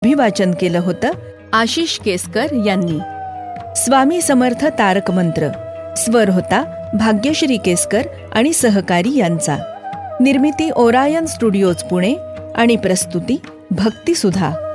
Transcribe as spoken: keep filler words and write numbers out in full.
अभिवाचन केलं होतं आशिष केसकर यांनी. स्वामी समर्थ तारक मंत्र स्वर होता भाग्यश्री केसकर आणि सहकारी यांचा. निर्मिती ओरायन स्टुडिओज पुणे आणि प्रस्तुती भक्ती सुधा.